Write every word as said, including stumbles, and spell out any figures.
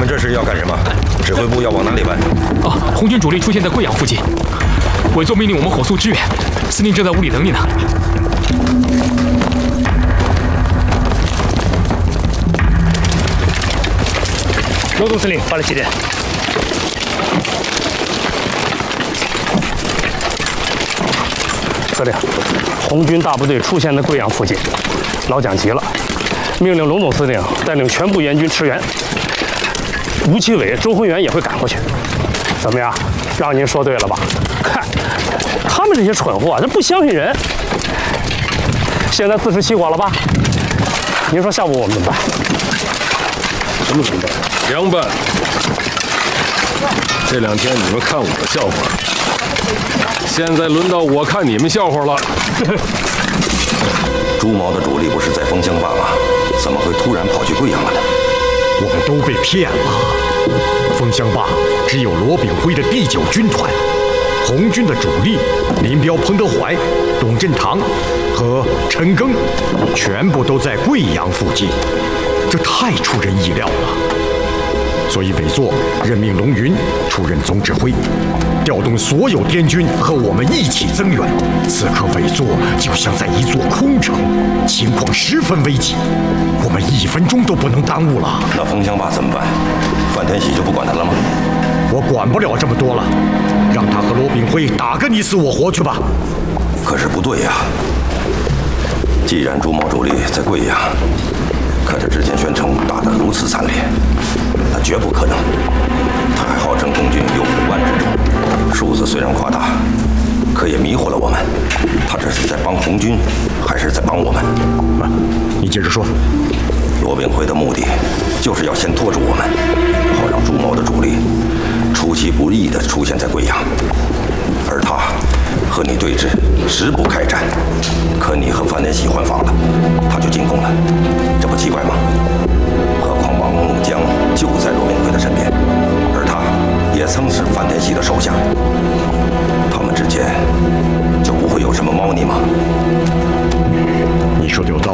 们这是要干什么？指挥部要往哪里搬？ 啊，红军主力出现在贵阳附近，委座命令我们火速支援，司令正在屋里等你呢。 罗总司令发了急电。司令，红军大部队出现在贵阳附近，老蒋急了，命令龙总司令带领全部援军驰援。吴奇伟、周浑元也会赶过去。怎么样？让您说对了吧？看，他们这些蠢货，这不相信人。现在自食其果了吧？您说下午我们怎么办？ 什么怎么办？凉拌。这两天你们看我的笑话，现在轮到我看你们笑话了。 朱毛的主力不是在封乡坝吗？怎么会突然跑去贵阳了呢？ 我们都被骗了。封乡坝只有罗炳辉的第九军团，红军的主力林彪、彭德怀、董振堂和陈赓全部都在贵阳附近，这太出人意料了。所以委座任命龙云出任总指挥，调动所有滇军和我们一起增援。此刻委座就像在一座空城，情况十分危急，我们一分钟都不能耽误了。 那封乡坝怎么办？范天喜就不管他了吗？ 我管不了这么多了，让他和罗炳辉打个你死我活去吧。 可是不对呀，既然朱毛主力在贵阳，可他之前宣称打得如此惨烈，那绝不可能。他还号称共军有五万之众，数字虽然夸大，可也迷惑了我们。他这是在帮红军，还是在帮我们？ 啊，你接着说。 罗炳辉的目的就是要先拖住我们，好让朱毛的主力出其不意地出现在贵阳，而他和你对峙，实不开战。可你和范天喜换防了，他就进攻了，这不奇怪吗？何况王怒江就在罗炳辉的身边，而他也曾是范天喜的手下，他们之间就不会有什么猫腻吗？ 你说的有道理。